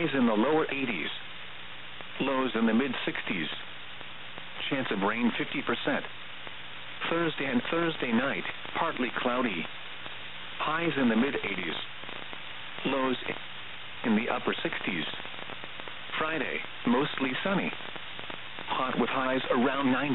Highs in the lower 80s. Lows in the mid-60s. Chance of rain 50%. Thursday and Thursday night, partly cloudy. Highs in the mid-80s. Lows in the upper 60s. Friday, mostly sunny. Hot with highs around 90.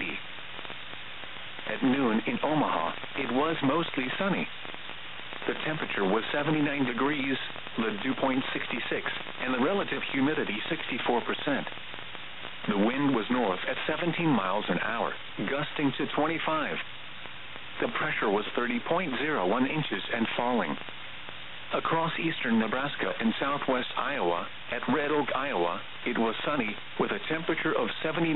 At noon in Omaha, it was mostly sunny. The temperature was 79 degrees, the dew point 66, and the relative humidity 64%. The wind was north at 17 miles an hour, gusting to 25. The pressure was 30.01 inches and falling. Across eastern Nebraska and southwest Iowa, at Red Oak, Iowa, it was sunny, with a temperature of 79.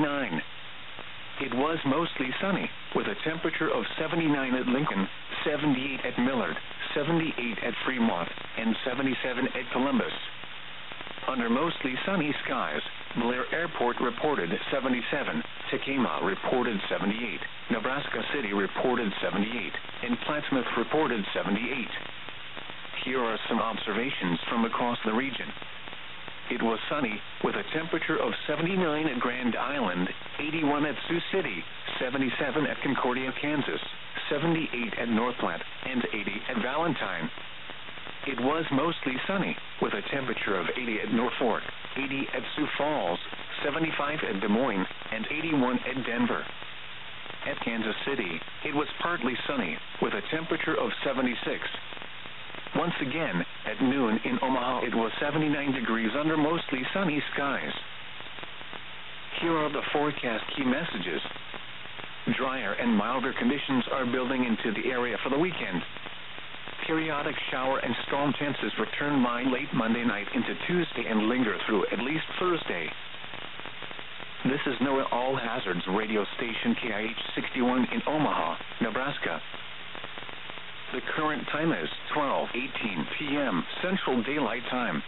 It was mostly sunny, with a temperature of 79 at Lincoln, 78 at Millard, 78 at Fremont, and 77 at Columbus. Under mostly sunny skies, Blair Airport reported 77, Tekamah reported 78, Nebraska City reported 78, and Plattsmouth reported 78. Here are some observations from across the region. It was sunny, with a temperature of 79 at Grand Island, 81 at Sioux City, 77 at Concordia, Kansas, 78 at North Platte, and 80 at Valentine. It was mostly sunny, with a temperature of 80 at Norfolk, 80 at Sioux Falls, 75 at Des Moines, and 81 at Denver. At Kansas City, it was partly sunny, with a temperature of 76. Once again, at noon in Omaha, it was 79 degrees under mostly sunny skies. Here are the forecast key messages. Drier and milder conditions are building into the area for the weekend. Periodic shower and storm chances return by late Monday night into Tuesday and linger through at least Thursday. This is NOAA All Hazards radio station KIH 61 in Omaha, Nebraska. The current time is 12:18 p.m. Central Daylight Time.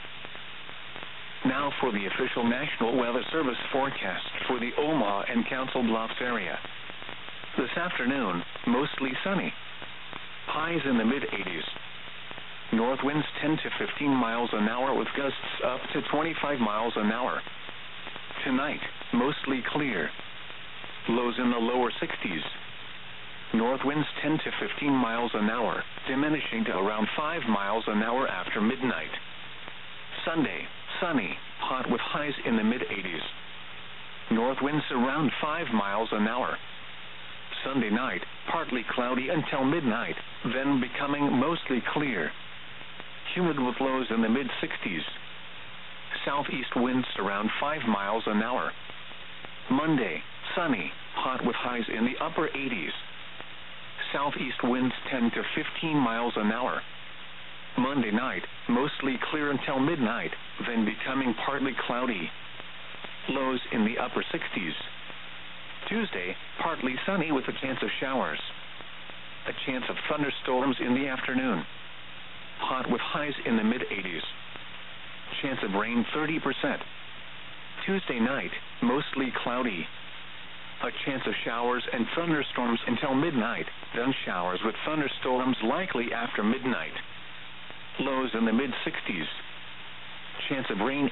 Now for the official National Weather Service forecast for the Omaha and Council Bluffs area. This afternoon, mostly sunny. Highs in the mid-80s. North winds 10 to 15 miles an hour with gusts up to 25 miles an hour. Tonight, mostly clear. Lows in the lower 60s. North winds 10 to 15 miles an hour, diminishing to around 5 miles an hour after midnight. Sunday, sunny, hot with highs in the mid-80s. North winds around 5 miles an hour. Sunday night, partly cloudy until midnight, then becoming mostly clear. Humid with lows in the mid-60s. Southeast winds around 5 miles an hour. Monday, sunny, hot with highs in the upper 80s. Southeast winds 10 to 15 miles an hour. Monday night, mostly clear until midnight, then becoming partly cloudy. Lows in the upper 60s. Tuesday, partly sunny with a chance of showers. A chance of thunderstorms in the afternoon. Hot with highs in the mid-80s. Chance of rain 30%. Tuesday night, mostly cloudy. A chance of showers and thunderstorms until midnight, then showers with thunderstorms likely after midnight. Lows in the mid-60s. Chance of rain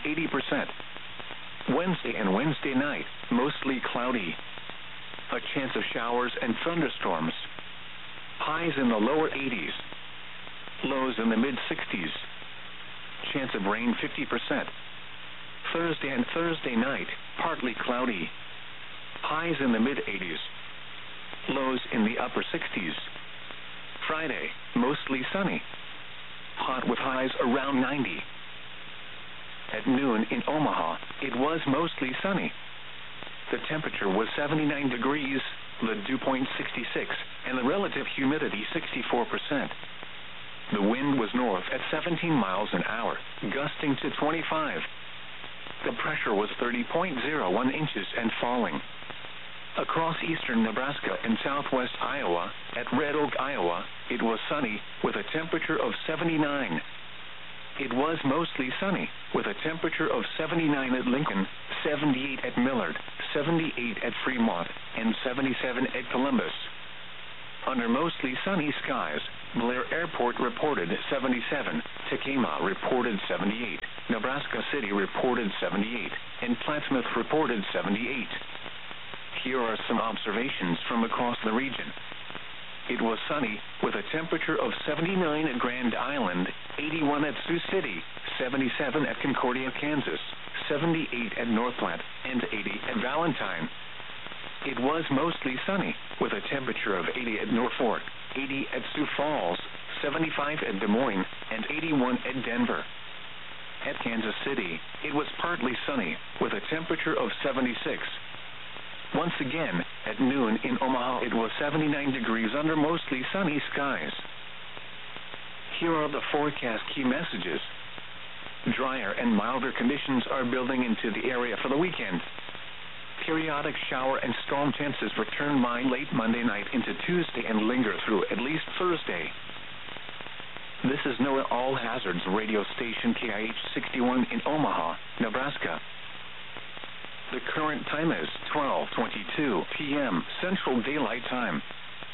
80%. Wednesday and Wednesday night, mostly cloudy. A chance of showers and thunderstorms. Highs in the lower 80s. Lows in the mid-60s. Chance of rain 50%. Thursday and Thursday night, partly cloudy. Highs in the mid-80s. Lows in the upper 60s. Friday, mostly sunny. Hot with highs around 90. At noon in Omaha, it was mostly sunny. The temperature was 79 degrees, the dew point 66, and the relative humidity 64%. The wind was north at 17 miles an hour, gusting to 25. The pressure was 30.01 inches and falling. Across eastern Nebraska and southwest Iowa, at Red Oak, Iowa, it was sunny, with a temperature of 79. It was mostly sunny, with a temperature of 79 at Lincoln, 78 at Millard, 78 at Fremont, and 77 at Columbus. Under mostly sunny skies, Blair Airport reported 77, Tacoma reported 78, Nebraska City reported 78, and Plattsmouth reported 78. Here are some observations from across the region. It was sunny, with a temperature of 79 at Grand Island, 81 at Sioux City, 77 at Concordia, Kansas, 78 at North Platte, and 80 at Valentine. It was mostly sunny, with a temperature of 80 at Norfolk, 80 at Sioux Falls, 75 at Des Moines, and 81 at Denver. At Kansas City, it was partly sunny, with a temperature of 76. Once again, at noon in Omaha it was 79 degrees under mostly sunny skies. Here are the forecast key messages. Drier and milder conditions are building into the area for the weekend. Periodic shower and storm chances return by late Monday night into Tuesday and linger through at least Thursday. This is NOAA All Hazards radio station KIH 61 in Omaha, Nebraska. The current time is 12:22 p.m. Central Daylight Time.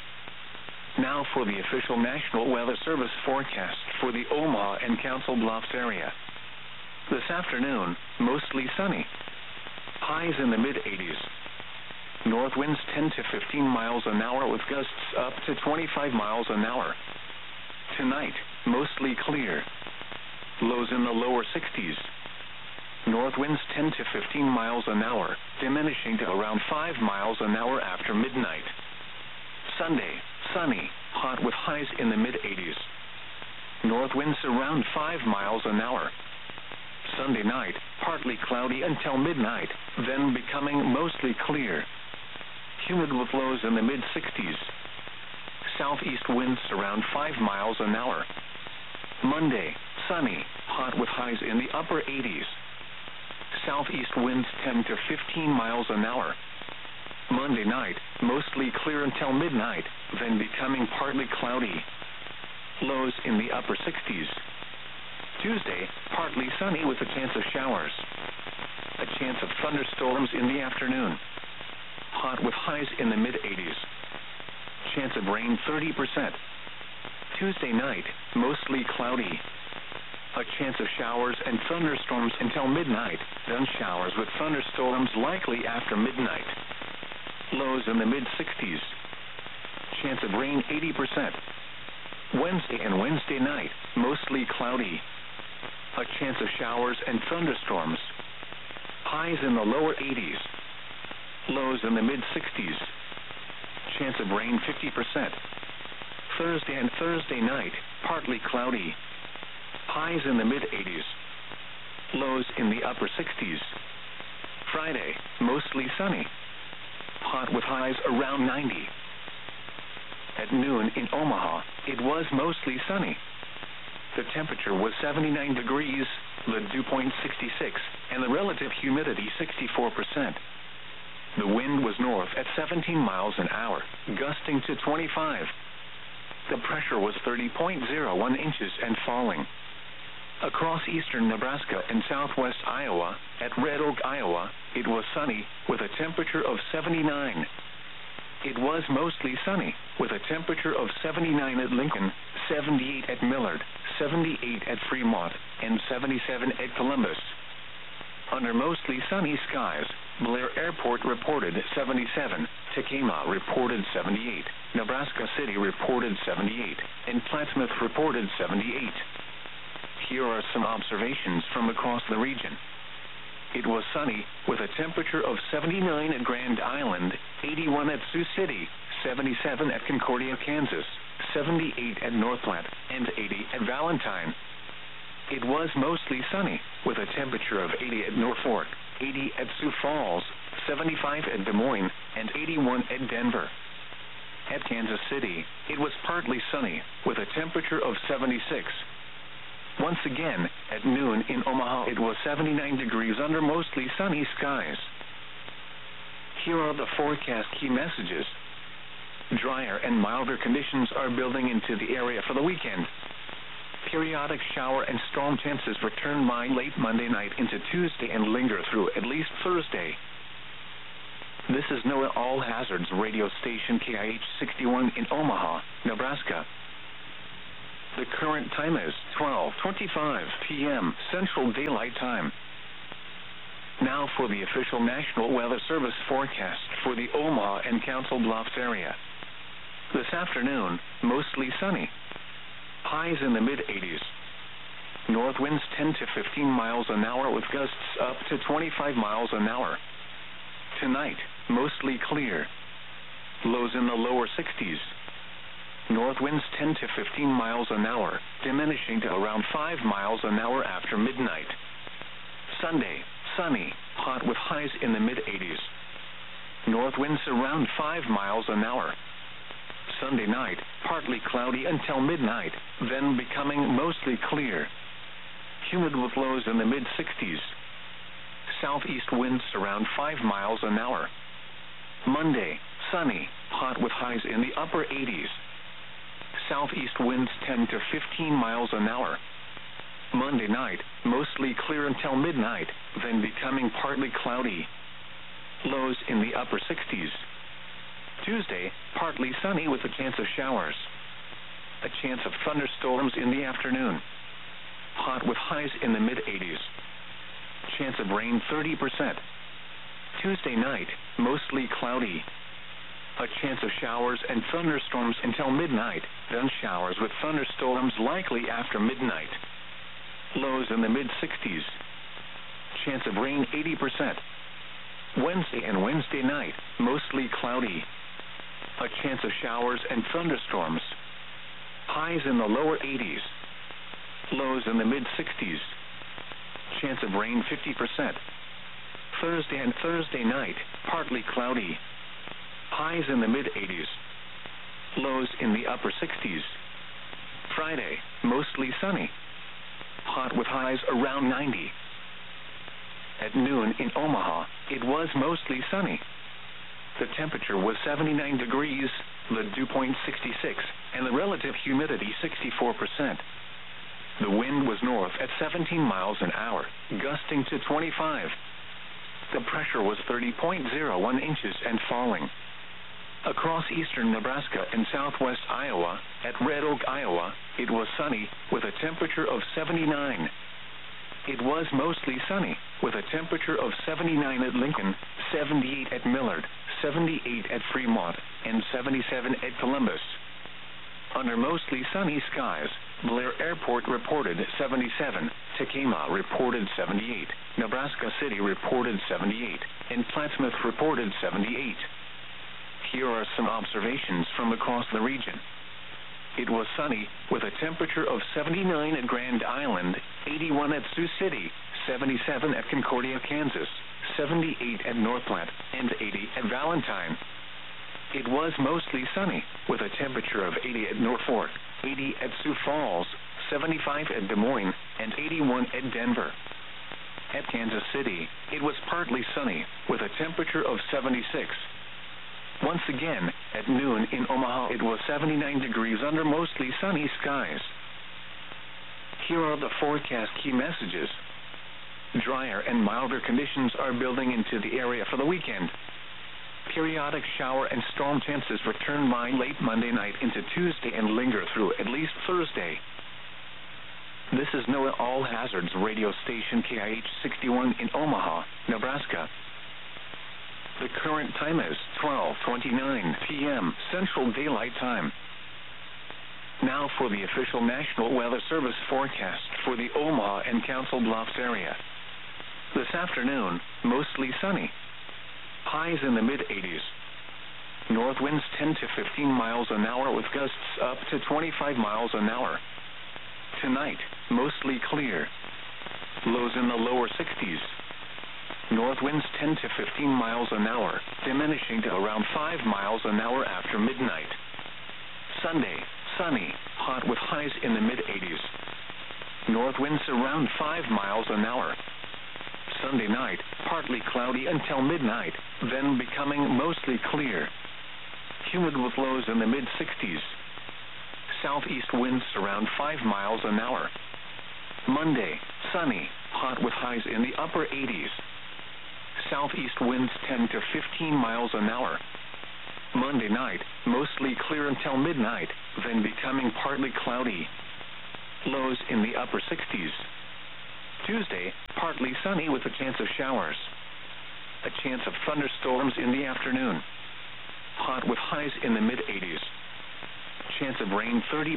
Now for the official National Weather Service forecast for the Omaha and Council Bluffs area. This afternoon, mostly sunny. Highs in the mid-80s. North winds 10 to 15 miles an hour with gusts up to 25 miles an hour. Tonight, mostly clear. Lows in the lower 60s. North winds 10 to 15 miles an hour, diminishing to around 5 miles an hour after midnight. Sunday, sunny, hot with highs in the mid-80s. North winds around 5 miles an hour. Sunday night, partly cloudy until midnight, then becoming mostly clear. Humid with lows in the mid-60s. Southeast winds around 5 miles an hour. Monday, sunny, hot with highs in the upper 80s. Southeast winds 10 to 15 miles an hour. Monday night, mostly clear until midnight, then becoming partly cloudy. Lows in the upper 60s. Tuesday, partly sunny with a chance of showers. A chance of thunderstorms in the afternoon. Hot with highs in the mid-80s. Chance of rain 30%. Tuesday night, mostly cloudy. A chance of showers and thunderstorms until midnight, then showers with thunderstorms likely after midnight. Lows in the mid-60s. Chance of rain 80%. Wednesday and Wednesday night, mostly cloudy. A chance of showers and thunderstorms. Highs in the lower 80s. Lows in the mid-60s. Chance of rain 50%. Thursday and Thursday night, partly cloudy. Highs in the mid-80s. Lows in the upper 60s. Friday, mostly sunny. Hot with highs around 90. At noon in Omaha, it was mostly sunny. The temperature was 79 degrees, the dew point 66, and the relative humidity 64%. The wind was north at 17 miles an hour, gusting to 25. The pressure was 30.01 inches and falling. Across eastern Nebraska and southwest Iowa, at Red Oak, Iowa, it was sunny with a temperature of 79. It was mostly sunny with a temperature of 79 at Lincoln, 78 at Millard, 78 at Fremont, and 77 at Columbus. Under mostly sunny skies, Blair Airport reported 77, Tacoma reported 78, Nebraska City reported 78, and Plattsmouth reported 78. Here are some observations from across the region. It was sunny with a temperature of 79 at Grand Island, 81 at Sioux City, 77 at Concordia, Kansas, 78 at North Platte, and 80 at Valentine. It was mostly sunny with a temperature of 80 at Norfolk, 80 at Sioux Falls, 75 at Des Moines, and 81 at Denver. At Kansas City, it was partly sunny with a temperature of 76. Once again, at noon in Omaha it was 79 degrees under mostly sunny skies. Here are the forecast key messages. Drier and milder conditions are building into the area for the weekend. Periodic shower and storm chances return by late Monday night into Tuesday and linger through at least Thursday. This is NOAA All Hazards radio station KIH 61 in Omaha, Nebraska. The current time is 12:25 p.m. Central Daylight Time. Now for the official National Weather Service forecast for the Omaha and Council Bluffs area. This afternoon, mostly sunny. Highs in the mid-80s. North winds 10 to 15 miles an hour with gusts up to 25 miles an hour. Tonight, mostly clear. Lows in the lower 60s. North winds 10 to 15 miles an hour, diminishing to around 5 miles an hour after midnight. Sunday, sunny, hot with highs in the mid-80s. North winds around 5 miles an hour. Sunday night, partly cloudy until midnight, then becoming mostly clear. Humid with lows in the mid-60s. Southeast winds around 5 miles an hour. Monday, sunny, hot with highs in the upper 80s. Southeast winds 10 to 15 miles an hour. Monday night, mostly clear until midnight, then becoming partly cloudy. Lows in the upper 60s. Tuesday, partly sunny with a chance of showers. A chance of thunderstorms in the afternoon. Hot with highs in the mid-80s. Chance of rain 30%. Tuesday night, mostly cloudy. A chance of showers and thunderstorms until midnight, then showers with thunderstorms likely after midnight. Lows in the mid-60s. Chance of rain 80%. Wednesday and Wednesday night, mostly cloudy. A chance of showers and thunderstorms. Highs in the lower 80s. Lows in the mid-60s. Chance of rain 50%. Thursday and Thursday night, partly cloudy. Highs in the mid-80s. Lows in the upper 60s. Friday, mostly sunny. Hot with highs around 90. At noon in Omaha, it was mostly sunny. The temperature was 79 degrees, the dew point 66, and the relative humidity 64%. The wind was north at 17 miles an hour, gusting to 25. The pressure was 30.01 inches and falling. Across eastern Nebraska and southwest Iowa, at Red Oak, Iowa, it was sunny with a temperature of 79. It was mostly sunny with a temperature of 79 at Lincoln, 78 at Millard, 78 at Fremont, and 77 at Columbus. Under mostly sunny skies, Blair Airport reported 77, Tacoma reported 78, Nebraska City reported 78, and Plattsmouth reported 78. Here are some observations from across the region. It was sunny with a temperature of 79 at Grand Island, 81 at Sioux City, 77 at Concordia, Kansas, 78 at North Platte, and 80 at Valentine. It was mostly sunny with a temperature of 80 at North Fork, 80 at Sioux Falls, 75 at Des Moines, and 81 at Denver. At Kansas City, it was partly sunny with a temperature of 76. Once again, at noon in Omaha, it was 79 degrees under mostly sunny skies. Here are the forecast key messages. Drier and milder conditions are building into the area for the weekend. Periodic shower and storm chances return by late Monday night into Tuesday and linger through at least Thursday. This is NOAA All Hazards radio station KIH 61 in Omaha, Nebraska. The current time is 12:29 p.m. Central Daylight Time. Now for the official National Weather Service forecast for the Omaha and Council Bluffs area. This afternoon, mostly sunny. Highs in the mid-80s. North winds 10 to 15 miles an hour with gusts up to 25 miles an hour. Tonight, mostly clear. Lows in the lower 60s. North winds 10 to 15 miles an hour, diminishing to around 5 miles an hour after midnight. Sunday, sunny, hot with highs in the mid-80s. North winds around 5 miles an hour. Sunday night, partly cloudy until midnight, then becoming mostly clear. Humid with lows in the mid-60s. Southeast winds around 5 miles an hour. Monday, sunny, hot with highs in the upper 80s. southeast winds 10 to 15 miles an hour. Monday night, mostly clear until midnight, then becoming partly cloudy. Lows in the upper 60s. Tuesday, partly sunny with a chance of showers. A chance of thunderstorms in the afternoon. Hot with highs in the mid-80s. Chance of rain 30%.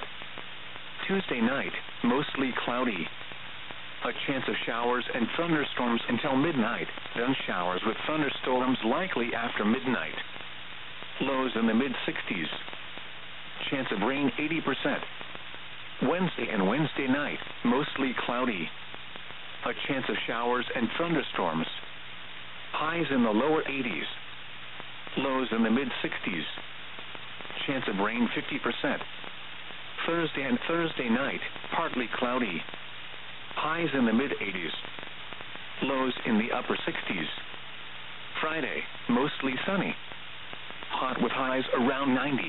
Tuesday night, mostly cloudy. A chance of showers and thunderstorms until midnight, then showers with thunderstorms likely after midnight. Lows in the mid-60s. Chance of rain 80%. Wednesday and Wednesday night, mostly cloudy. A chance of showers and thunderstorms. Highs in the lower 80s. Lows in the mid-60s. Chance of rain 50%. Thursday and Thursday night, partly cloudy. Highs in the mid-80s. Lows in the upper 60s. Friday, mostly sunny. Hot with highs around 90.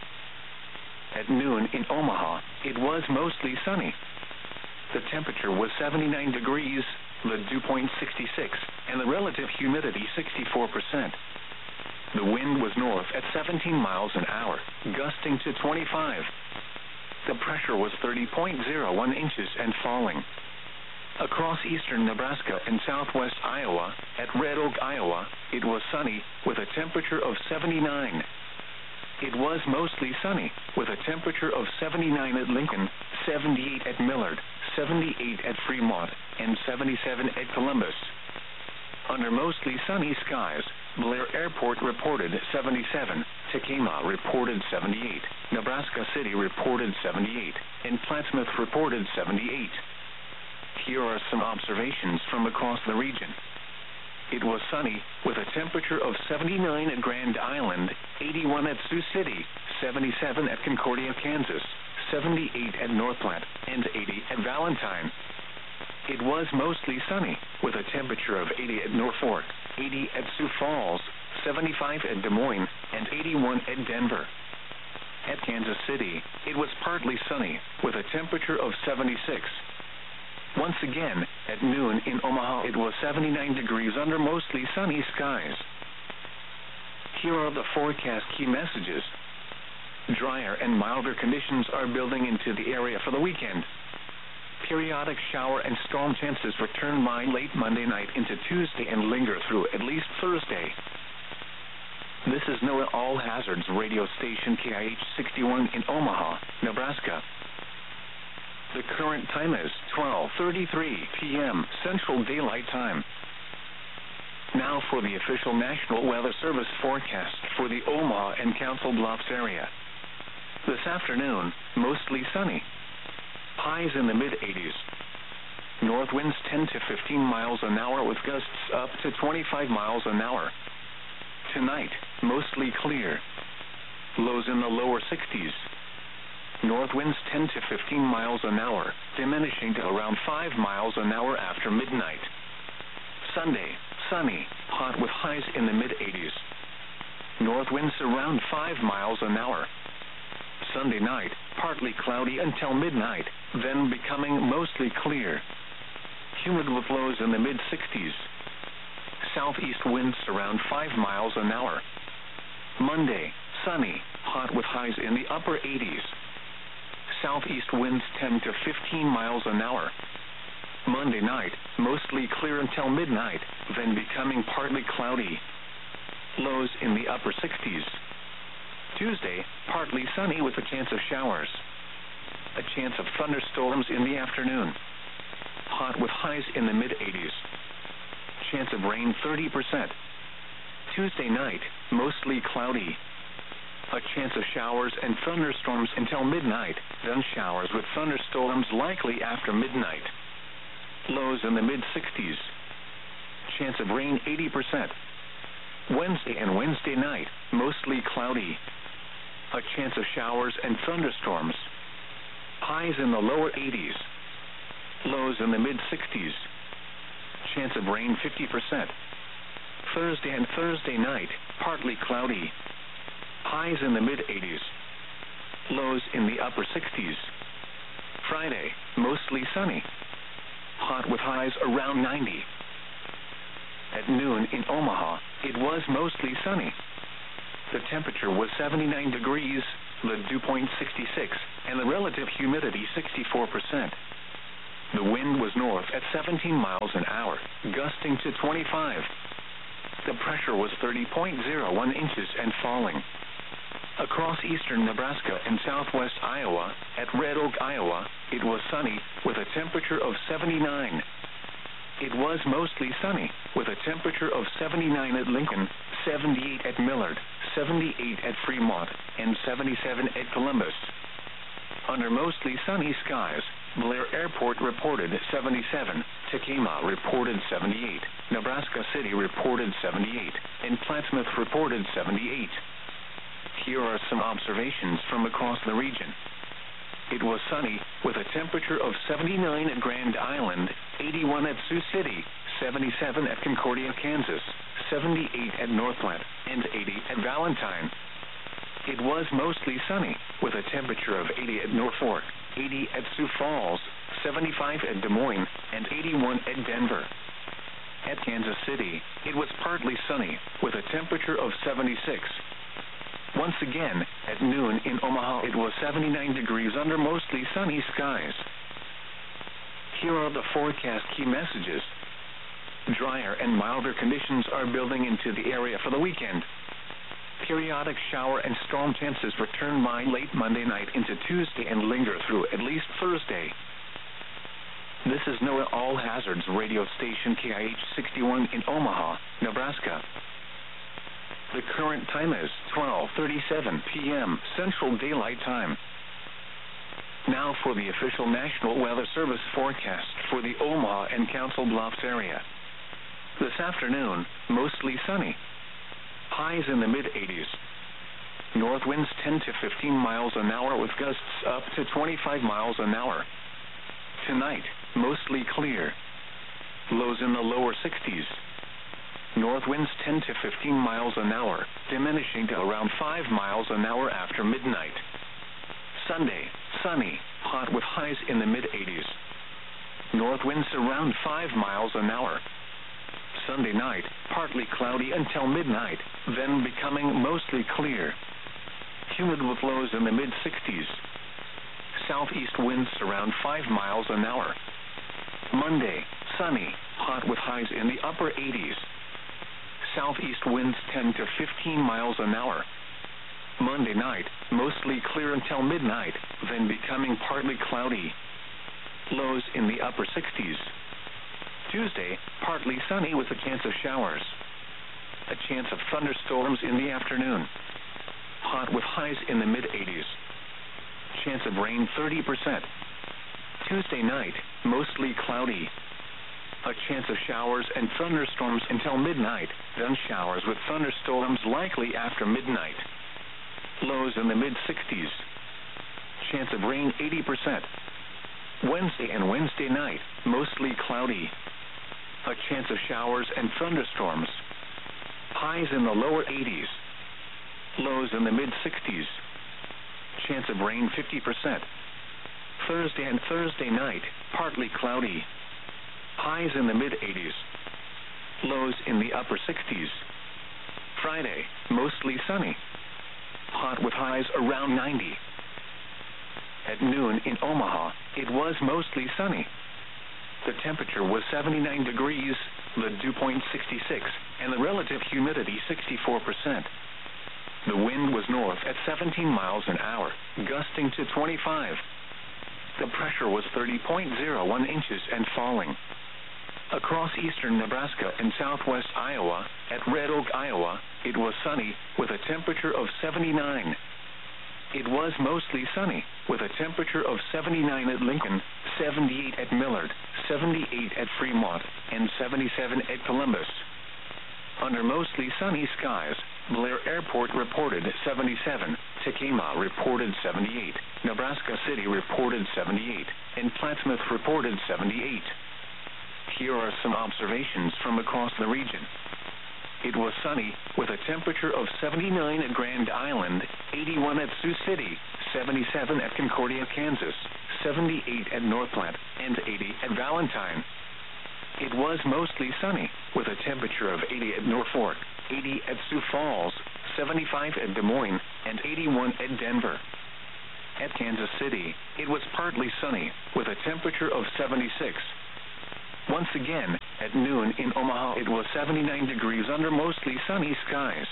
At noon in Omaha, it was mostly sunny. The temperature was 79 degrees, the dew point 66, and the relative humidity 64%. The wind was north at 17 miles an hour, gusting to 25. The pressure was 30.01 inches and falling. Across eastern Nebraska and southwest Iowa, at Red Oak, Iowa, it was sunny with a temperature of 79. It was mostly sunny with a temperature of 79 at Lincoln, 78 at Millard, 78 at Fremont, and 77 at Columbus. Under mostly sunny skies, Blair Airport reported 77, Tacoma reported 78, Nebraska City reported 78, and Plattsmouth reported 78. Here are some observations from across the region. It was sunny with a temperature of 79 at Grand Island, 81 at Sioux City, 77 at Concordia, Kansas, 78 at North Platte, and 80 at Valentine. It was mostly sunny with a temperature of 80 at Norfolk, 80 at Sioux Falls, 75 at Des Moines, and 81 at Denver. At Kansas City, it was partly sunny with a temperature of 76. Once again, at noon in Omaha, it was 79 degrees under mostly sunny skies. Here are the forecast key messages. Drier and milder conditions are building into the area for the weekend. Periodic shower and storm chances return by late Monday night into Tuesday and linger through at least Thursday. This is NOAA All Hazards radio station KIH 61 in Omaha, Nebraska. The current time is 12:33 p.m. Central Daylight Time. Now for the official National Weather Service forecast for the Omaha and Council Bluffs area. This afternoon, mostly sunny. Highs in the mid-80s. North winds 10 to 15 miles an hour with gusts up to 25 miles an hour. Tonight, mostly clear. Lows in the lower 60s. North winds 10 to 15 miles an hour, diminishing to around 5 miles an hour after midnight. Sunday, sunny, hot with highs in the mid-80s. North winds around 5 miles an hour. Sunday night, partly cloudy until midnight, then becoming mostly clear. Humid with lows in the mid-60s. Southeast winds around 5 miles an hour. Monday, sunny, hot with highs in the upper 80s. Southeast winds 10 to 15 miles an hour. Monday night, mostly clear until midnight, then becoming partly cloudy. Lows in the upper 60s. Tuesday, partly sunny with a chance of showers. A chance of thunderstorms in the afternoon. Hot with highs in the mid-80s. Chance of rain 30%. Tuesday night, mostly cloudy. A chance of showers and thunderstorms until midnight, then showers with thunderstorms likely after midnight. Lows in the mid-60s. Chance of rain 80%. Wednesday and Wednesday night, mostly cloudy. A chance of showers and thunderstorms. Highs in the lower 80s. Lows in the mid-60s. Chance of rain 50%. Thursday and Thursday night, partly cloudy. Highs in the mid-80s. Lows in the upper 60s. Friday, mostly sunny. Hot with highs around 90. At noon in Omaha, it was mostly sunny. The temperature was 79 degrees, the dew point 66, and the relative humidity 64%. The wind was north at 17 miles an hour, gusting to 25. The pressure was 30.01 inches and falling. Across eastern Nebraska and southwest Iowa, at Red Oak, Iowa, it was sunny, with a temperature of 79. It was mostly sunny, with a temperature of 79 at Lincoln, 78 at Millard, 78 at Fremont, and 77 at Columbus. Under mostly sunny skies, Blair Airport reported 77, Tekamah reported 78, Nebraska City reported 78, and Plattsmouth reported 78. Here are some observations from across the region. It was sunny, with a temperature of 79 at Grand Island, 81 at Sioux City, 77 at Concordia, Kansas, 78 at North Platte, and 80 at Valentine. It was mostly sunny, with a temperature of 80 at Norfolk, 80 at Sioux Falls, 75 at Des Moines, and 81 at Denver. At Kansas City, it was partly sunny, with a temperature of 76. Once again, at noon in Omaha, it was 79 degrees under mostly sunny skies. Here are the forecast key messages. Drier and milder conditions are building into the area for the weekend. Periodic shower and storm chances return by late Monday night into Tuesday and linger through at least Thursday. This is NOAA All Hazards radio station KIH 61 in Omaha, Nebraska. The current time is 12:37 p.m. Central Daylight Time. Now for the official National Weather Service forecast for the Omaha and Council Bluffs area. This afternoon, mostly sunny. Highs in the mid-80s. North winds 10 to 15 miles an hour with gusts up to 25 miles an hour. Tonight, mostly clear. Lows in the lower 60s. North winds 10 to 15 miles an hour, diminishing to around 5 miles an hour after midnight. Sunday, sunny, hot with highs in the mid-80s. North winds around 5 miles an hour. Sunday night, partly cloudy until midnight, then becoming mostly clear. Humid with lows in the mid-60s. Southeast winds around 5 miles an hour. Monday, sunny, hot with highs in the upper 80s. Southeast winds 10 to 15 miles an hour. Monday night, mostly clear until midnight, then becoming partly cloudy. Lows in the upper 60s. Tuesday, partly sunny with a chance of showers. A chance of thunderstorms in the afternoon. Hot with highs in the mid-80s. Chance of rain 30%. Tuesday night, mostly cloudy. A chance of showers and thunderstorms until midnight, then showers with thunderstorms likely after midnight. Lows in the mid-60s. Chance of rain 80%. Wednesday and Wednesday night, mostly cloudy. A chance of showers and thunderstorms. Highs in the lower 80s. Lows in the mid-60s. Chance of rain 50%. Thursday and Thursday night, partly cloudy. Highs in the mid-80s. Lows in the upper 60s. Friday, mostly sunny. Hot with highs around 90. At noon in Omaha, it was mostly sunny. The temperature was 79 degrees, the dew point 66, and the relative humidity 64%. The wind was north at 17 miles an hour, gusting to 25. The pressure was 30.01 inches and falling. Across eastern Nebraska and southwest Iowa, at Red Oak, Iowa, it was sunny with a temperature of 79. It was mostly sunny with a temperature of 79 at Lincoln, 78 at Millard, 78 at Fremont, and 77 at Columbus. Under mostly sunny skies, Blair Airport reported 77, Tekamah reported 78, Nebraska City reported 78, and Plattsmouth reported 78. Here are some observations from across the region. It was sunny with a temperature of 79 at Grand Island, 81 at Sioux City, 77 at Concordia, Kansas, 78 at North Platte, and 80 at Valentine. It was mostly sunny, with a temperature of 80 at Norfolk, 80 at Sioux Falls, 75 at Des Moines, and 81 at Denver. At Kansas City, it was partly sunny, with a temperature of 76. Once again, at noon in Omaha, it was 79 degrees under mostly sunny skies.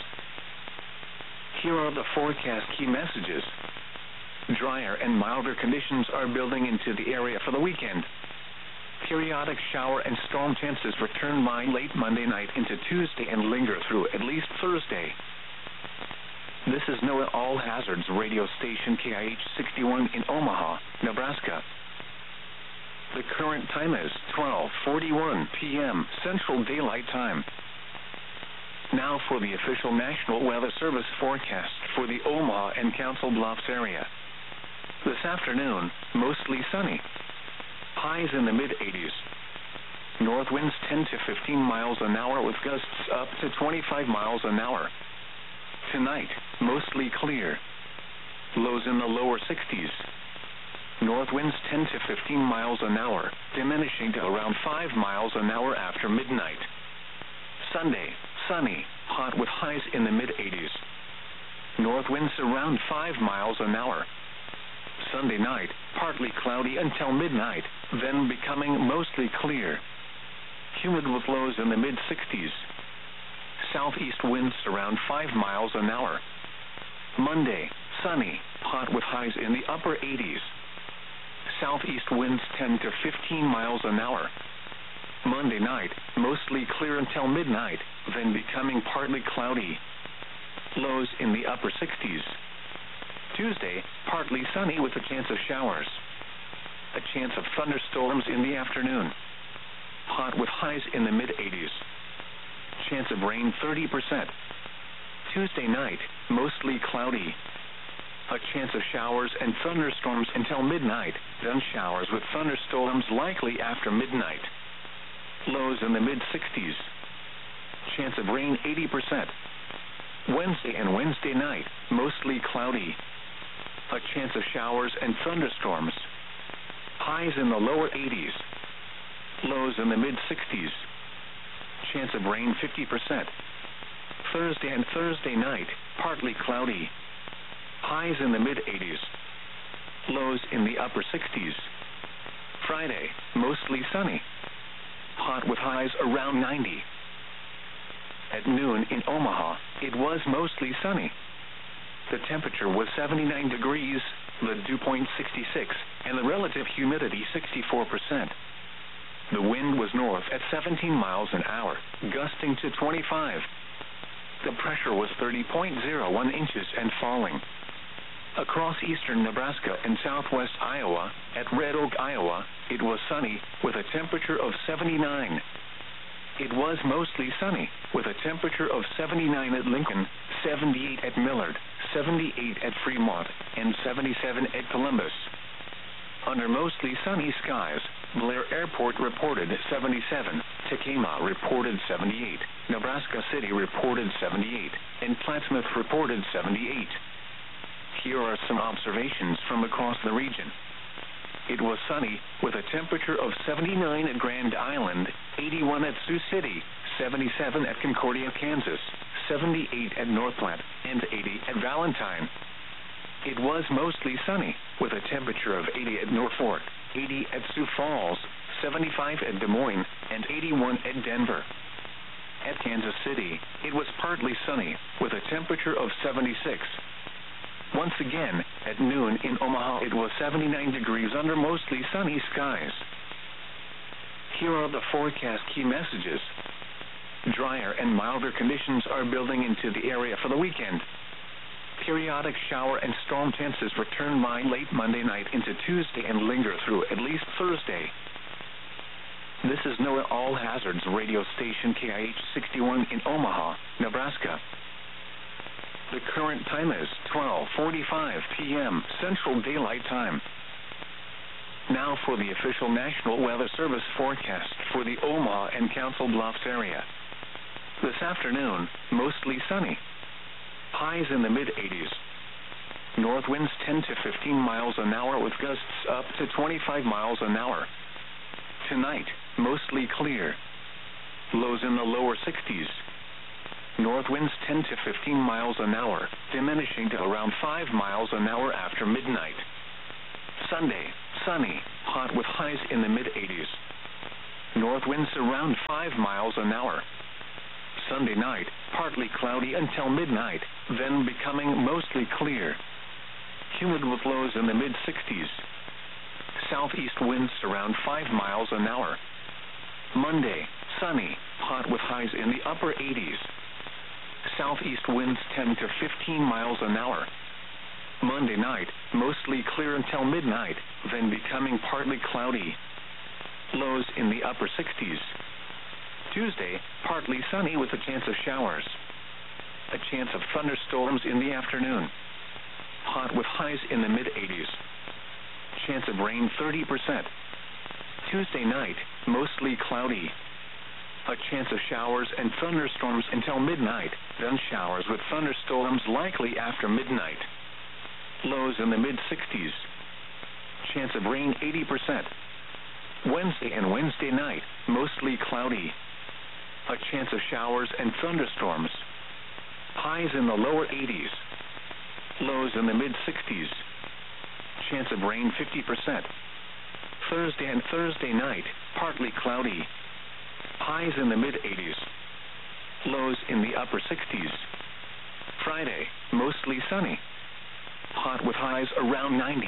Here are the forecast key messages. Drier and milder conditions are building into the area for the weekend. Periodic shower and storm chances return by late Monday night into Tuesday and linger through at least Thursday. This is NOAA All Hazards radio station KIH 61 in Omaha, Nebraska. The current time is 12:41 p.m. Central Daylight Time. Now for the official National Weather Service forecast for the Omaha and Council Bluffs area. This afternoon, mostly sunny. Highs in the mid-80s. North winds 10 to 15 miles an hour with gusts up to 25 miles an hour. Tonight, mostly clear. Lows in the lower 60s. North winds 10 to 15 miles an hour, diminishing to around 5 miles an hour after midnight. Sunday, sunny, hot with highs in the mid-80s. North winds around 5 miles an hour. Sunday night, partly cloudy until midnight, then becoming mostly clear. Humid with lows in the mid-60s. Southeast winds around 5 miles an hour. Monday, sunny, hot with highs in the upper 80s. Southeast winds 10 to 15 miles an hour. Monday night, mostly clear until midnight, then becoming partly cloudy. Lows in the upper 60s. Tuesday, partly sunny with a chance of showers. A chance of thunderstorms in the afternoon. Hot with highs in the mid-80s. Chance of rain 30%. Tuesday night, mostly cloudy. A chance of showers and thunderstorms until midnight, then showers with thunderstorms likely after midnight. Lows in the mid-60s. Chance of rain 80%. Wednesday and Wednesday night, mostly cloudy. A chance of showers and thunderstorms. Highs in the lower 80s. Lows in the mid-60s. Chance of rain 50%. Thursday and Thursday night, partly cloudy. Highs in the mid-80s. Lows in the upper 60s. Friday, mostly sunny. Hot with highs around 90. At noon in Omaha, it was mostly sunny. The temperature was 79 degrees, the dew point 66, and the relative humidity 64%. The wind was north at 17 miles an hour, gusting to 25. The pressure was 30.01 inches and falling. Across eastern Nebraska and southwest Iowa, at Red Oak, Iowa, it was sunny with a temperature of 79. It was mostly sunny with a temperature of 79 at Lincoln, 78 at Millard, 78 at Fremont, and 77 at Columbus. Under mostly sunny skies, Blair Airport reported 77, Tacoma reported 78, Nebraska City reported 78, and Plattsmouth reported 78. Here are some observations from across the region. It was sunny with a temperature of 79 at Grand Island, 81 at Sioux City, 77 at Concordia, Kansas, 78 at North Platte, and 80 at Valentine. It was mostly sunny with a temperature of 80 at Norfolk, 80 at Sioux Falls, 75 at Des Moines, and 81 at Denver. At Kansas City, it was partly sunny with a temperature of 76. Once again, at noon in Omaha, it was 79 degrees under mostly sunny skies. Here are the forecast key messages. Drier and milder conditions are building into the area for the weekend. Periodic shower and storm chances return by late Monday night into Tuesday and linger through at least Thursday. This is NOAA All Hazards radio station KIH 61 in Omaha, Nebraska. The current time is 12:45 p.m. Central Daylight Time. Now for the official National Weather Service forecast for the Omaha and Council Bluffs area. This afternoon, mostly sunny. Highs in the mid-80s. North winds 10 to 15 miles an hour with gusts up to 25 miles an hour. Tonight, mostly clear. lows in the lower 60s. North winds 10 to 15 miles an hour, diminishing to around 5 miles an hour after midnight. Sunday, sunny, hot with highs in the mid-80s. North winds around 5 miles an hour. Sunday night, partly cloudy until midnight, then becoming mostly clear. Humid with lows in the mid-60s. Southeast winds around 5 miles an hour. Monday, sunny, hot with highs in the upper 80s. Southeast winds 10 to 15 miles an hour. Monday night, mostly clear until midnight, then becoming partly cloudy. Lows in the upper 60s. Tuesday, partly sunny with a chance of showers. A chance of thunderstorms in the afternoon. Hot with highs in the mid-80s. Chance of rain 30%. Tuesday night, mostly cloudy. A chance of showers and thunderstorms until midnight, then showers with thunderstorms likely after midnight. Lows in the mid-60s. Chance of rain 80%. Wednesday and Wednesday night, mostly cloudy. A chance of showers and thunderstorms. Highs in the lower 80s. Lows in the mid-60s. Chance of rain 50%. Thursday and Thursday night, partly cloudy. Highs in the mid-80s. Lows in the upper 60s. Friday, mostly sunny. Hot with highs around 90.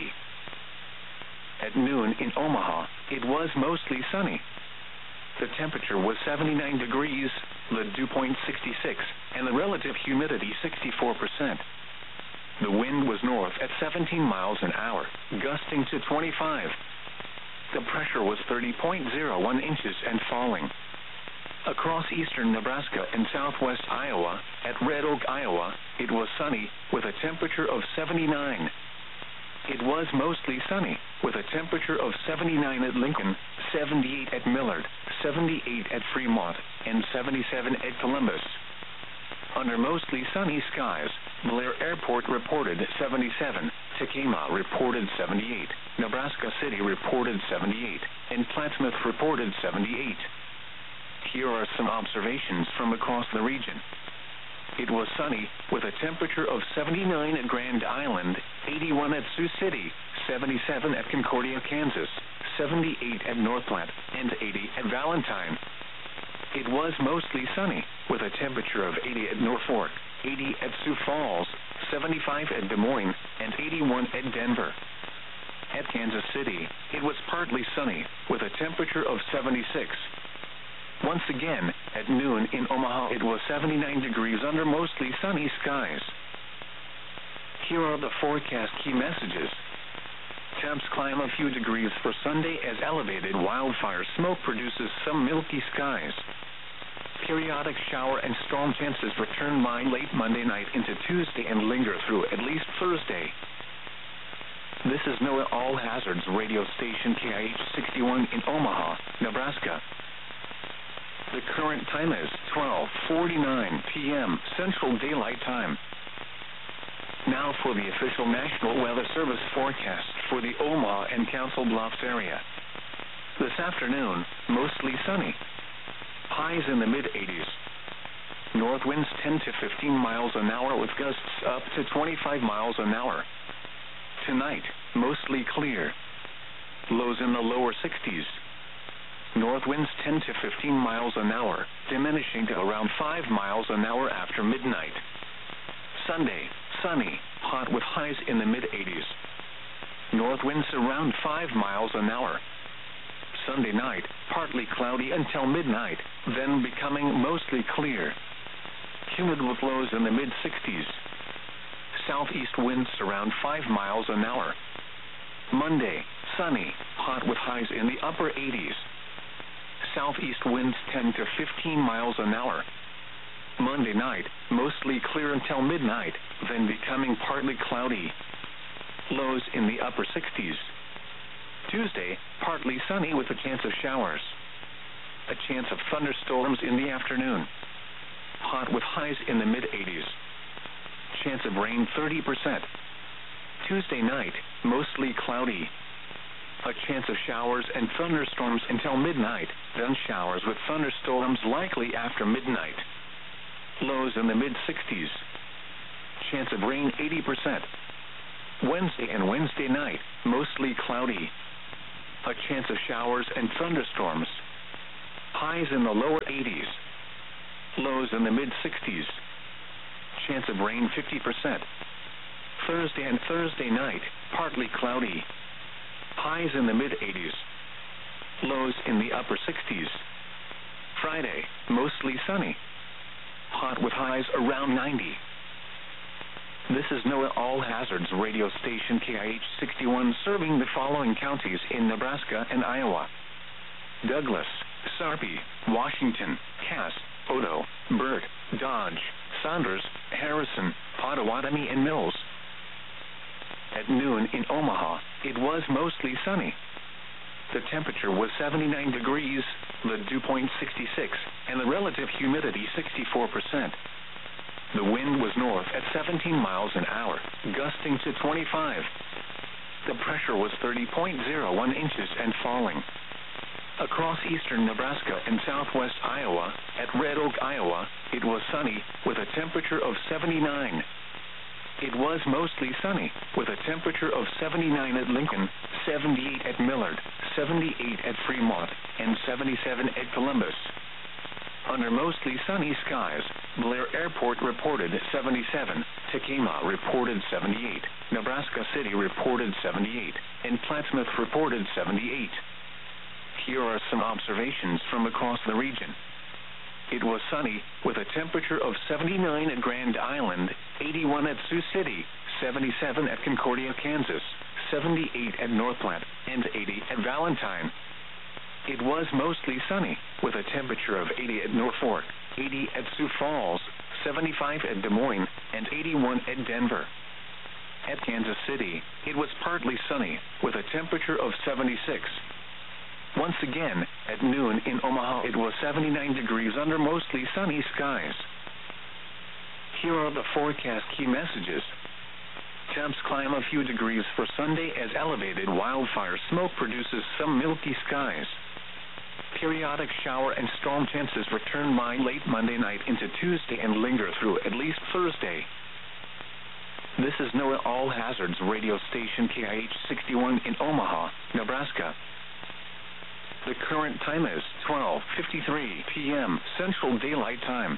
At noon in Omaha, it was mostly sunny. The temperature was 79 degrees, the dew point 66, and the relative humidity 64%. The wind was north at 17 miles an hour, gusting to 25. The pressure was 30.01 inches and falling. Across eastern Nebraska and southwest Iowa, at Red Oak, Iowa, it was sunny, with a temperature of 79. It was mostly sunny, with a temperature of 79 at Lincoln, 78 at Millard, 78 at Fremont, and 77 at Columbus. Under mostly sunny skies, Blair Airport reported 77, Tekamah reported 78, Nebraska City reported 78, and Plattsmouth reported 78. Here are some observations from across the region. It was sunny, with a temperature of 79 at Grand Island, 81 at Sioux City, 77 at Concordia, Kansas, 78 at North Platte, and 80 at Valentine. It was mostly sunny, with a temperature of 80 at Norfolk, 80 at Sioux Falls, 75 at Des Moines, and 81 at Denver. At Kansas City, it was partly sunny, with a temperature of 76. Once again, at noon in Omaha, it was 79 degrees under mostly sunny skies. Here are the forecast key messages. Temps climb a few degrees for Sunday as elevated wildfire smoke produces some milky skies. Periodic shower and storm chances return by late Monday night into Tuesday and linger through at least Thursday. This is NOAA All Hazards radio station KIH 61 in Omaha, Nebraska. The current time is 12:49 p.m. Central Daylight Time. Now for the official National Weather Service forecast for the Omaha and Council Bluffs area. This afternoon, mostly sunny. Highs in the mid-80s. North winds 10 to 15 miles an hour with gusts up to 25 miles an hour. Tonight, mostly clear. Lows in the lower 60s. North winds 10 to 15 miles an hour, diminishing to around 5 miles an hour after midnight. Sunday, sunny, hot with highs in the mid-80s. North winds around 5 miles an hour. Sunday night, partly cloudy until midnight, then becoming mostly clear. Humid with lows in the mid-60s. Southeast winds around 5 miles an hour. Monday, sunny, hot with highs in the upper 80s. Southeast winds 10 to 15 miles an hour. Monday night, mostly clear until midnight, then becoming partly cloudy. Lows in the upper 60s. Tuesday, partly sunny with a chance of showers. A chance of thunderstorms in the afternoon. Hot with highs in the mid-80s. Chance of rain 30%. Tuesday night, mostly cloudy. A chance of showers and thunderstorms until midnight, then showers with thunderstorms likely after midnight. Lows in the mid-60s. Chance of rain 80%. Wednesday and Wednesday night, mostly cloudy. A chance of showers and thunderstorms. Highs in the lower 80s. Lows in the mid-60s. Chance of rain 50%. Thursday and Thursday night, partly cloudy. Highs in the mid-80s. Lows in the upper 60s. Friday, mostly sunny. Hot with highs around 90. This is NOAA All Hazards radio station KIH 61 serving the following counties in Nebraska and Iowa: Douglas, Sarpy, Washington, Cass, Odo, Burke, Dodge, Saunders, Harrison, Pottawatomie, and Mills. At noon in Omaha, it was mostly sunny. The temperature was 79 degrees, the dew point 66, and the relative humidity 64%. The wind was north at 17 miles an hour, gusting to 25. The pressure was 30.01 inches and falling. Across eastern Nebraska and southwest Iowa, at Red Oak, Iowa, it was sunny with a temperature of 79. It was mostly sunny with a temperature of 79 at Lincoln, 78 at Millard, 78 at Fremont, and 77 at Columbus. Under mostly sunny skies, Blair Airport reported 77, Tekamah reported 78, Nebraska City reported 78, and Plattsmouth reported 78. Here are some observations from across the region. It was sunny with a temperature of 79 at Grand Island, 81 at Sioux City, 77 at Concordia, Kansas, 78 at North Platte, and 80 at Valentine. It was mostly sunny with a temperature of 80 at Norfolk, 80 at Sioux Falls, 75 at Des Moines, and 81 at Denver. At Kansas City, it was partly sunny with a temperature of 76. Once again, at noon in Omaha, it was 79 degrees under mostly sunny skies. Here are the forecast key messages. Temps climb a few degrees for Sunday as elevated wildfire smoke produces some milky skies. Periodic shower and storm chances return by late Monday night into Tuesday and linger through at least Thursday. This is NOAA All Hazards radio station KIH 61 in Omaha, Nebraska. The current time is 12:53 p.m. Central Daylight Time.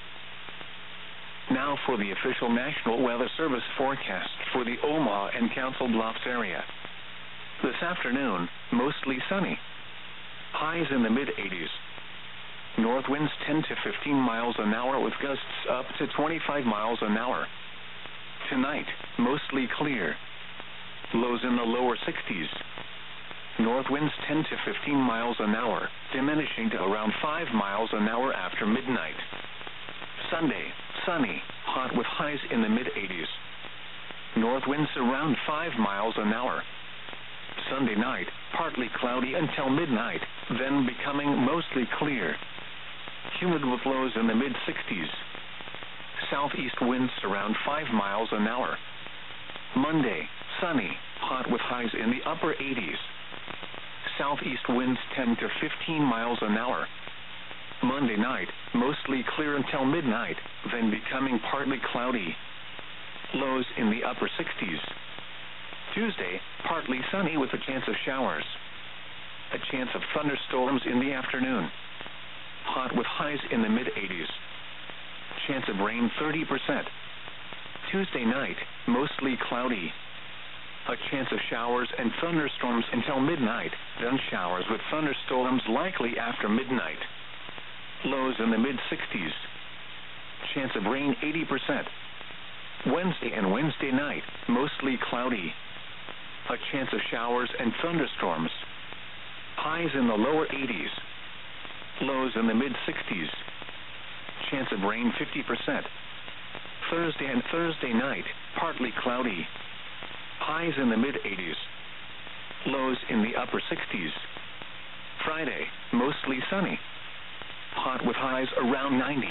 Now for the official National Weather Service forecast for the Omaha and Council Bluffs area. This afternoon, mostly sunny. Highs in the mid-80s. North winds 10 to 15 miles an hour with gusts up to 25 miles an hour. Tonight, mostly clear. Lows in the lower 60s. North winds 10 to 15 miles an hour, diminishing to around 5 miles an hour after midnight. Sunday, sunny, hot with highs in the mid-80s. North winds around 5 miles an hour. Sunday night, partly cloudy until midnight, then becoming mostly clear. Humid with lows in the mid-60s. Southeast winds around 5 miles an hour. Monday, sunny, hot with highs in the upper 80s. Southeast winds 10 to 15 miles an hour. Monday night, mostly clear until midnight, then becoming partly cloudy. Lows in the upper 60s. Tuesday, partly sunny with a chance of showers. A chance of thunderstorms in the afternoon. Hot with highs in the mid-80s. Chance of rain 30%. Tuesday night, mostly cloudy. A chance of showers and thunderstorms until midnight, then showers with thunderstorms likely after midnight. Lows in the mid-60s. Chance of rain 80%. Wednesday and Wednesday night, mostly cloudy. A chance of showers and thunderstorms. Highs in the lower 80s. Lows in the mid-60s. Chance of rain 50%. Thursday and Thursday night, partly cloudy. Highs in the mid-80s. Lows in the upper 60s. Friday, mostly sunny. Hot with highs around 90.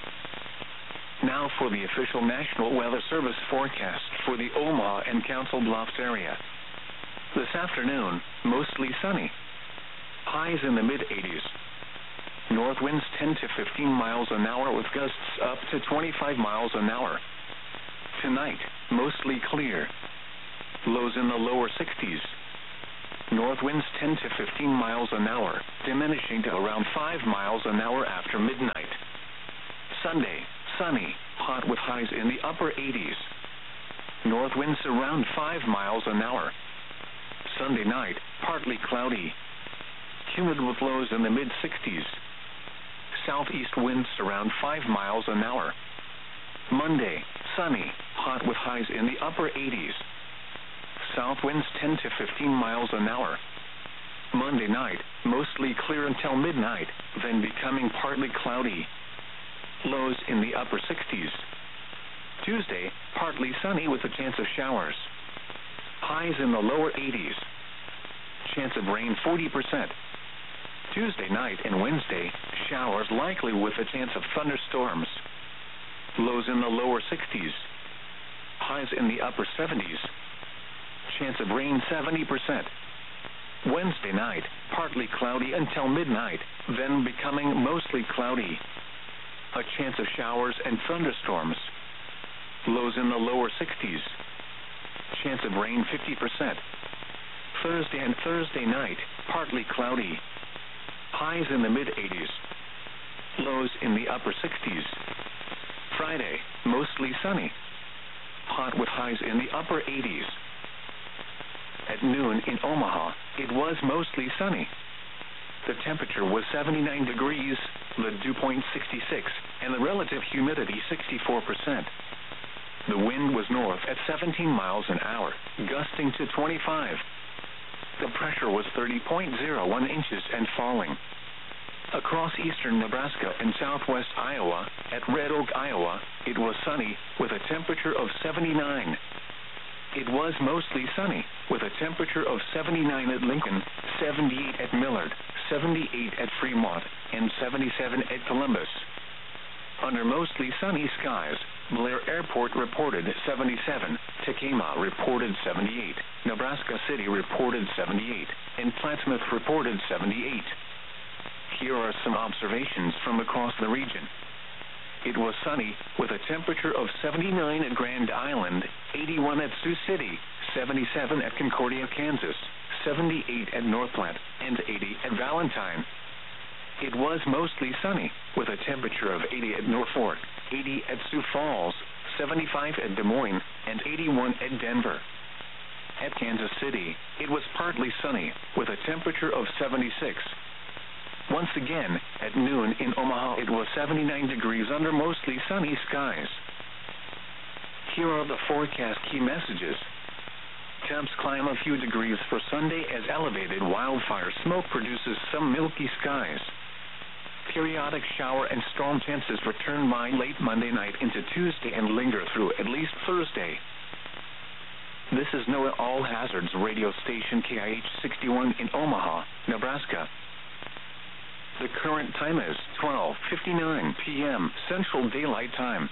Now for the official National Weather Service forecast for the Omaha and Council Bluffs area. This afternoon, mostly sunny. Highs in the mid-80s. North winds 10 to 15 miles an hour with gusts up to 25 miles an hour. Tonight, mostly clear. Lows in the lower 60s. North winds 10 to 15 miles an hour, diminishing to around 5 miles an hour after midnight. Sunday, sunny, hot with highs in the upper 80s. North winds around 5 miles an hour. Sunday night, partly cloudy. Humid with lows in the mid-60s. Southeast winds around 5 miles an hour. Monday, sunny, hot with highs in the upper 80s. South winds 10 to 15 miles an hour. Monday night, mostly clear until midnight, then becoming partly cloudy. Lows in the upper 60s. Tuesday, partly sunny with a chance of showers. Highs in the lower 80s. Chance of rain 40%. Tuesday night and Wednesday, showers likely with a chance of thunderstorms. Lows in the lower 60s. Highs in the upper 70s. Chance of rain 70%. Wednesday night, partly cloudy until midnight, then becoming mostly cloudy. A chance of showers and thunderstorms. Lows in the lower 60s. Chance of rain 50%. Thursday and Thursday night, partly cloudy. Highs in the mid-80s. Lows in the upper 60s. Friday, mostly sunny. Hot with highs in the upper 80s. At noon in Omaha, it was mostly sunny. The temperature was 79 degrees, the dew point 66, and the relative humidity 64%. The wind was north at 17 miles an hour, gusting to 25. The pressure was 30.01 inches and falling. Across eastern Nebraska and southwest Iowa, at Red Oak, Iowa, it was sunny with a temperature of 79. It was mostly sunny with a temperature of 79 at Lincoln, 78 at Millard, 78 at Fremont, and 77 at Columbus. Under mostly sunny skies, Blair Airport reported 77, Tacoma reported 78, Nebraska City reported 78, and Plattsmouth reported 78. Here are some observations from across the region. It was sunny with a temperature of 79 at Grand Island, 81 at Sioux City, 77 at Concordia, Kansas, 78 at North Platte, and 80 at Valentine. It was mostly sunny with a temperature of 80 at Norfolk, 80 at Sioux Falls, 75 at Des Moines, and 81 at Denver. At Kansas City, it was partly sunny with a temperature of 76. Once again, at noon in Omaha, it was 79 degrees under mostly sunny skies. Here are the forecast key messages. Temps climb a few degrees for Sunday as elevated wildfire smoke produces some milky skies. Periodic shower and storm chances return by late Monday night into Tuesday and linger through at least Thursday. This is NOAA All Hazards radio station KIH 61 in Omaha, Nebraska. The current time is 12:59 p.m. Central Daylight Time.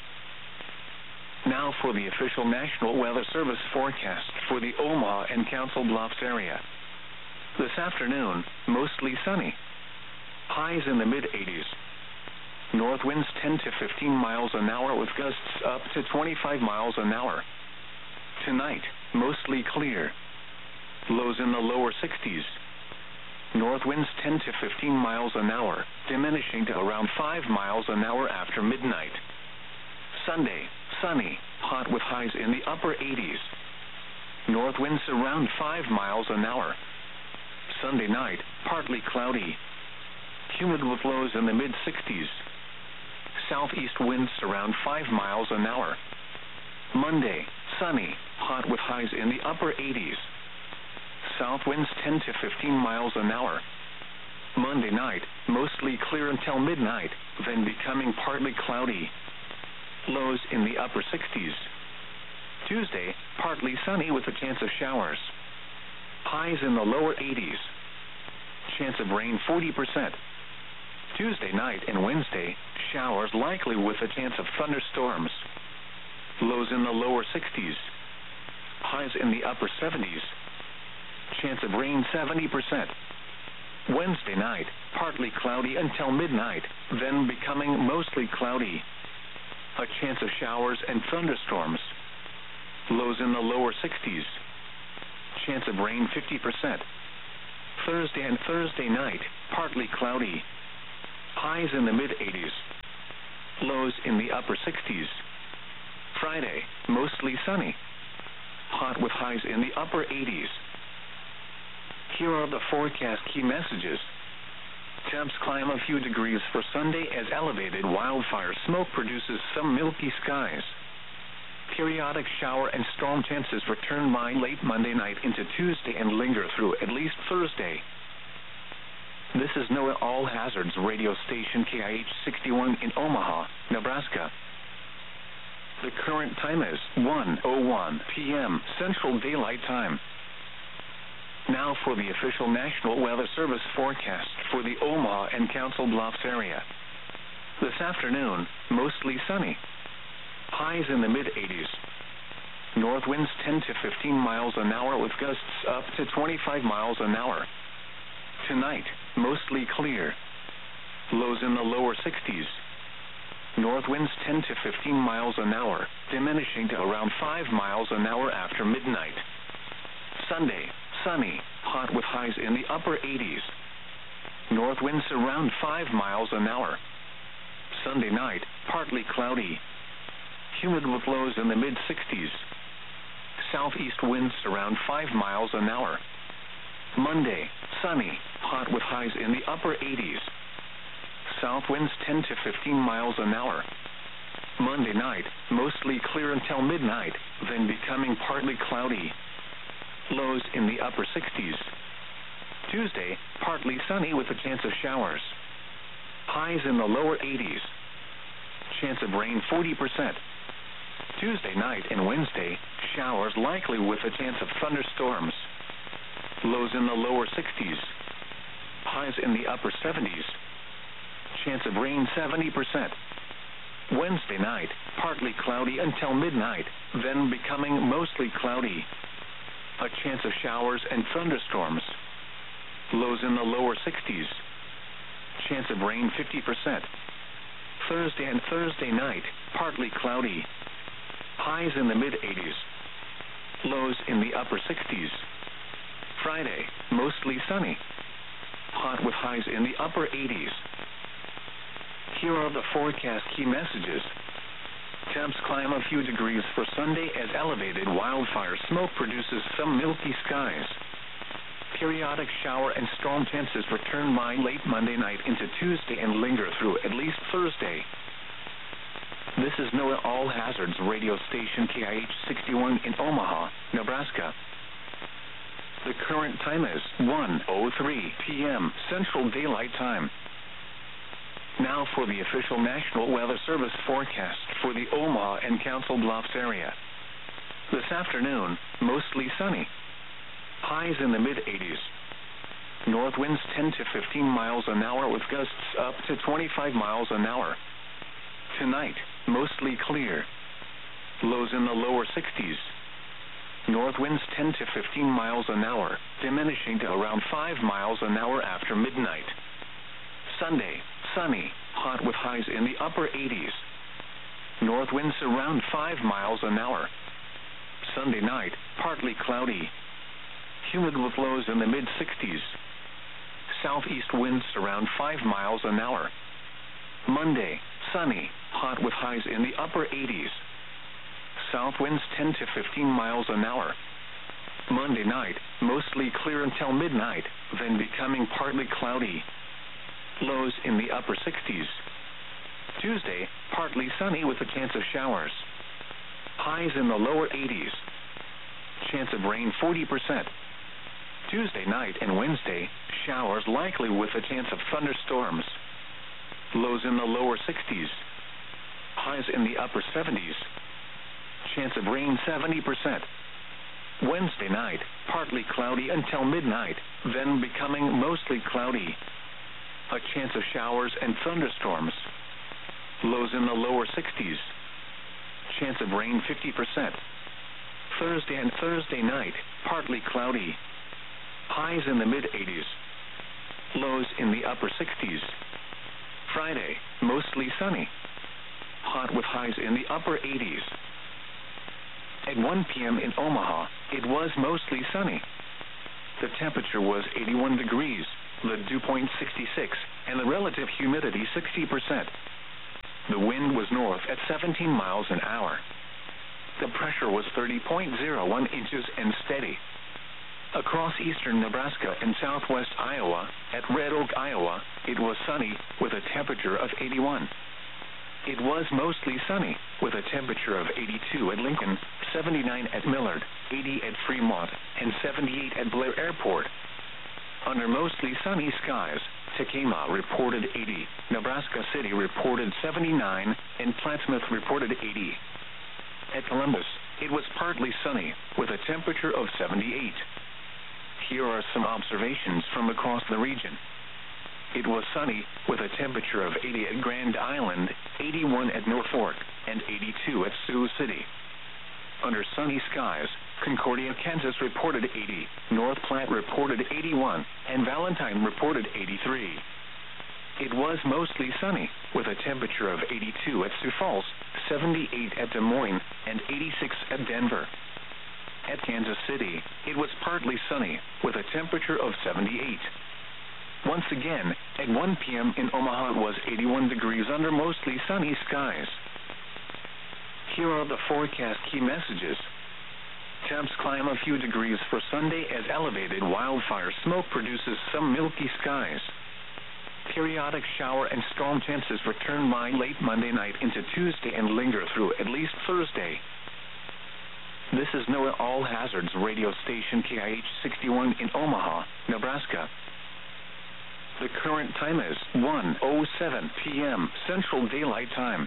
Now for the official National Weather Service forecast for the Omaha and Council Bluffs area. This afternoon, mostly sunny. Highs in the mid-80s. North winds 10 to 15 miles an hour with gusts up to 25 miles an hour. Tonight, mostly clear. Lows in the lower 60s. North winds 10 to 15 miles an hour, diminishing to around 5 miles an hour after midnight. Sunday, sunny, hot with highs in the upper 80s. North winds around 5 miles an hour. Sunday night, partly cloudy. Humid with lows in the mid-60s. Southeast winds around 5 miles an hour. Monday, sunny, hot with highs in the upper 80s. South winds 10 to 15 miles an hour. Monday night, mostly clear until midnight, then becoming partly cloudy. Lows in the upper 60s. Tuesday, partly sunny with a chance of showers. Highs in the lower 80s. Chance of rain 40%. Tuesday night and Wednesday, showers likely with a chance of thunderstorms. Lows in the lower 60s. Highs in the upper 70s. chance of rain 70%. Wednesday night, partly cloudy until midnight, then becoming mostly cloudy. A chance of showers and thunderstorms. Lows in the lower 60s. Chance of rain 50%. Thursday and Thursday night, partly cloudy. Highs in the mid-80s. Lows in the upper 60s. Friday, mostly sunny. Hot with highs in the upper 80s. Here are the forecast key messages. Temps climb a few degrees for Sunday as elevated wildfire smoke produces some milky skies. Periodic shower and storm chances return by late Monday night into Tuesday and linger through at least Thursday. This is NOAA All Hazards radio station KIH 61 in Omaha, Nebraska. The current time is 1:01 p.m. Central Daylight Time. Now for the official National Weather Service forecast for the Omaha and Council Bluffs area. This afternoon, mostly sunny. Highs in the mid-80s. North winds 10 to 15 miles an hour with gusts up to 25 miles an hour. Tonight, mostly clear. Lows in the lower 60s. North winds 10 to 15 miles an hour, diminishing to around 5 miles an hour after midnight. Sunday, sunny, hot with highs in the upper 80s. North winds around 5 miles an hour. Sunday night, partly cloudy. Humid with lows in the mid-60s. Southeast winds around 5 miles an hour. Monday, sunny, hot with highs in the upper 80s. South winds 10 to 15 miles an hour. Monday night, mostly clear until midnight, then becoming partly cloudy. Lows in the upper 60s. Tuesday, partly sunny with a chance of showers. Highs in the lower 80s. Chance of rain 40%. Tuesday night and Wednesday, showers likely with a chance of thunderstorms. Lows in the lower 60s. Highs in the upper 70s. Chance of rain 70%. Wednesday night, partly cloudy until midnight, then becoming mostly cloudy. A chance of showers and thunderstorms. Lows in the lower 60s. Chance of rain 50%. Thursday and Thursday night, partly cloudy. Highs in the mid-80s. Lows in the upper 60s. Friday, mostly sunny. Hot with highs in the upper 80s. Here are the forecast key messages. Temps climb a few degrees for Sunday as elevated wildfire smoke produces some milky skies. Periodic shower and storm chances return by late Monday night into Tuesday and linger through at least Thursday. This is NOAA All Hazards radio station KIH 61 in Omaha, Nebraska. The current time is 1:03 p.m. Central Daylight Time. Now for the official National Weather Service forecast for the Omaha and Council Bluffs area. This afternoon, mostly sunny. Highs in the mid-80s. North winds 10 to 15 miles an hour with gusts up to 25 miles an hour. Tonight, mostly clear. Lows in the lower 60s. North winds 10 to 15 miles an hour, diminishing to around 5 miles an hour after midnight. Sunday, sunny, hot with highs in the upper 80s. North winds around 5 miles an hour. Sunday night, partly cloudy. Humid with lows in the mid-60s. Southeast winds around 5 miles an hour. Monday, sunny, hot with highs in the upper 80s. South winds 10 to 15 miles an hour. Monday night, mostly clear until midnight, then becoming partly cloudy. Lows in the upper 60s. Tuesday, partly sunny with a chance of showers. Highs in the lower 80s. Chance of rain 40%. Tuesday night and Wednesday, showers likely with a chance of thunderstorms. Lows in the lower 60s. Highs in the upper 70s. Chance of rain 70%. Wednesday night, partly cloudy until midnight, then becoming mostly cloudy. A chance of showers and thunderstorms. Lows in the lower 60s. Chance of rain 50%. Thursday and Thursday night, partly cloudy. highs in the mid-80s. Lows in the upper 60s. Friday, mostly sunny. Hot with highs in the upper 80s. At 1 p.m. in Omaha, it was mostly sunny. The temperature was 81 degrees, the dew point 66, and the relative humidity 60%. The wind was north at 17 miles an hour. The pressure was 30.01 inches and steady. Across eastern Nebraska and southwest Iowa, at Red Oak, Iowa, it was sunny with a temperature of 81. It was mostly sunny with a temperature of 82 at Lincoln, 79 at Millard, 80 at Fremont, and 78 at Blair Airport. Under mostly sunny skies, Tekamah reported 80, Nebraska City reported 79, and Plattsmouth reported 80. At Columbus, it was partly sunny with a temperature of 78. Here are some observations from across the region. It was sunny with a temperature of 80 at Grand Island, 81 at Norfolk, and 82 at Sioux City. Under sunny skies, Concordia, Kansas reported 80, North Platte reported 81, and Valentine reported 83. It was mostly sunny with a temperature of 82 at Sioux Falls, 78 at Des Moines, and 86 at Denver. At Kansas City, it was partly sunny with a temperature of 78. Once again, at 1 p.m. in Omaha it was 81 degrees under mostly sunny skies. Here are the forecast key messages. Temps climb a few degrees for Sunday as elevated wildfire smoke produces some milky skies. Periodic shower and storm chances return by late Monday night into Tuesday and linger through at least Thursday. This is NOAA All Hazards radio station KIH 61 in Omaha, Nebraska. The current time is 1:07 p.m. Central Daylight Time.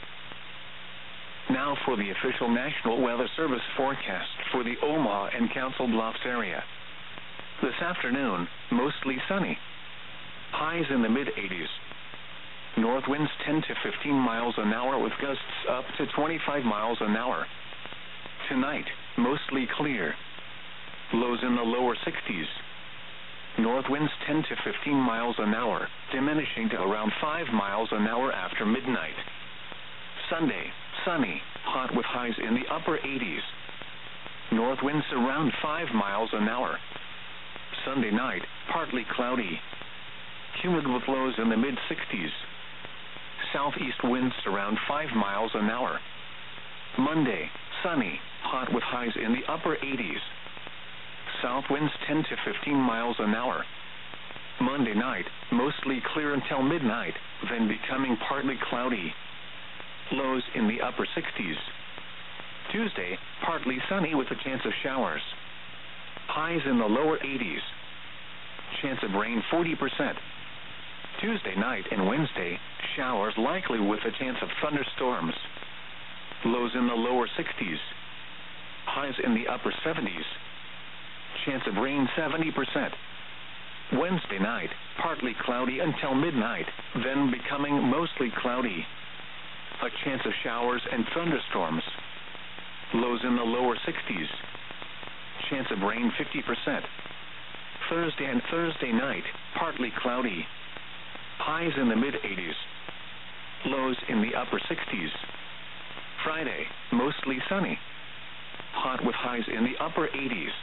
Now for the official National Weather Service forecast for the Omaha and Council Bluffs area. This afternoon, mostly sunny. Highs in the mid-80s. North winds 10 to 15 miles an hour with gusts up to 25 miles an hour. Tonight, mostly clear. Lows in the lower 60s. North winds 10 to 15 miles an hour, diminishing to around 5 miles an hour after midnight. Sunday, sunny, hot with highs in the upper 80s. North winds around 5 miles an hour. Sunday night, partly cloudy. Humid with lows in the mid-60s. Southeast winds around 5 miles an hour. Monday, sunny, hot with highs in the upper 80s. South winds 10 to 15 miles an hour. Monday night, mostly clear until midnight, then becoming partly cloudy. Lows in the upper 60s. Tuesday, partly sunny with a chance of showers. Highs in the lower 80s. Chance of rain 40%. Tuesday night and Wednesday, showers likely with a chance of thunderstorms. Lows in the lower 60s. Highs in the upper 70s. Chance of rain 70%. Wednesday night, partly cloudy until midnight, then becoming mostly cloudy. A chance of showers and thunderstorms. Lows in the lower 60s. Chance of rain 50%. Thursday and Thursday night, partly cloudy. Highs in the mid-80s. Lows in the upper 60s. Friday, mostly sunny. Hot with highs in the upper 80s.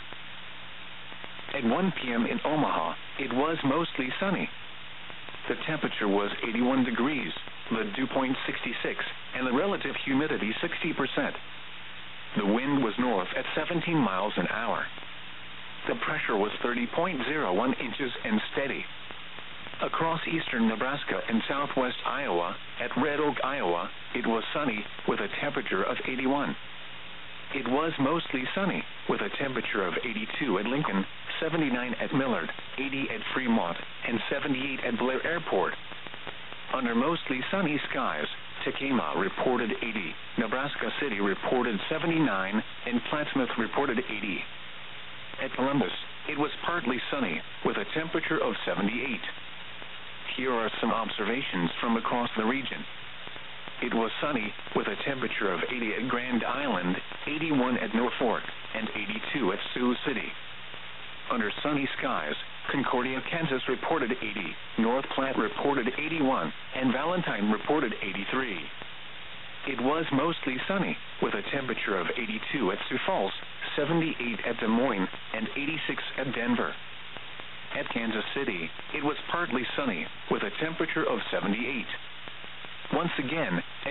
At 1 p.m. in Omaha, it was mostly sunny. The temperature was 81 degrees, the dew point 66, and the relative humidity 60%. The wind was north at 17 miles an hour. The pressure was 30.01 inches and steady. Across eastern Nebraska and southwest Iowa, at Red Oak, Iowa, it was sunny with a temperature of 81. It was mostly sunny with a temperature of 82 at Lincoln, 79 at Millard, 80 at Fremont, and 78 at Blair Airport. Under mostly sunny skies, Tekamah reported 80, Nebraska City reported 79, and Plattsmouth reported 80. At Columbus, it was partly sunny with a temperature of 78. Here are some observations from across the region. It was sunny with a temperature of 80 at Grand Island, 81 at Norfolk, and 82 at Sioux City. Under sunny skies, Concordia, Kansas reported 80, North Platte reported 81, and Valentine reported 83. It was mostly sunny, with a temperature of 82 at Sioux Falls, 78 at Des Moines, and 86 at Denver. At Kansas City, it was partly sunny, with a temperature of 78. Once again,